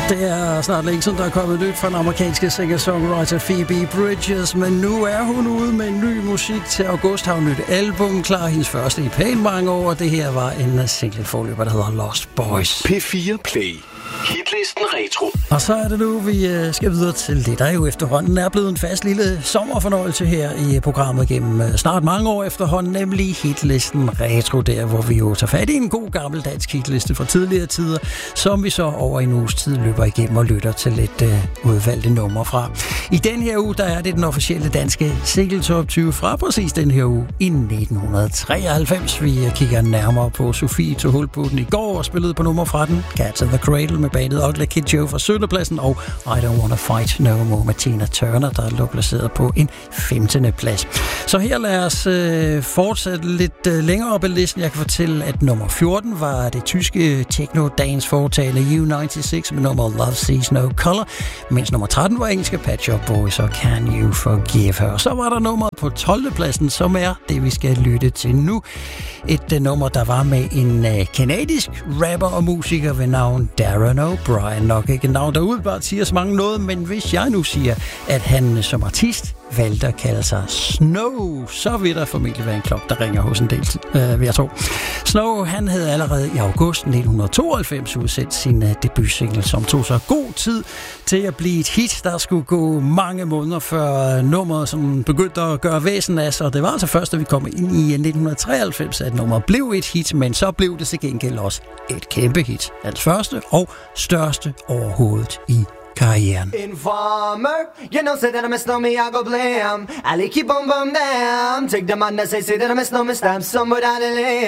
Det er snart længe siden, der er kommet nyt fra den amerikanske singer-songwriter Phoebe Bridgers, men nu er hun ude med ny musik. Til august har hun nyt album klar, hendes første i pænt mange år. Det her var en single-forløber, der hedder Lost Boys. P4 Play. Hitlisten Retro. Og så er det nu, vi skal videre til det, der jo efterhånden er blevet en fast lille sommerfornøjelse her i programmet gennem snart mange år efterhånden, nemlig Hitlisten Retro, der hvor vi jo tager fat i en god gammeldansk hitliste fra tidligere tider, som vi så over en uges tid løber igennem og lytter til lidt udvalgte numre fra. I den her uge, der er det den officielle danske Single Top 20 fra præcis den her uge i 1993. Vi kigger nærmere på Sofie tog hul på den i går og spillede på nummer fra den, Cats in the Cradle med bandet Ugly Kid Joe fra 17. pladsen, og I Don't Wanna Fight No More med Tina Turner, der lå placeret på en 15. plads. Så her lad os fortsætte lidt længere op i listen. Jeg kan fortælle, at nummer 14 var det tyske techno-dance-foretagende U96 med nummeret Love Sees No Color, mens nummer 13 var engelske Pet Shop Boys og Can You Forgive Her. Så var der nummeret på 12. pladsen, som er det, vi skal lytte til nu. Et nummer, der var med en kanadisk rapper og musiker ved navn Darren O'Brien. Nok ikke et navn, der udebart siger så mange noget, men hvis jeg nu siger, at han som artist valgte at kalde sig Snow, så vil der formentlig være en klok, der ringer hos en del, vil jeg tro. Snow, han havde allerede i august 1992 udsendt sin debutsingle, som tog sig god tid til at blive et hit. Der skulle gå mange måneder før nummeret, som begyndte at gøre væsen af sig, og det var altså først, da vi kom ind i 1993, at nummeret blev et hit, men så blev det til gengæld også et kæmpe hit. Hans første og største overhovedet i karrieren. Informer, you know, say that I miss no me, I go blame. I keep on them. Take them on, they say that I miss no me, stamp some without a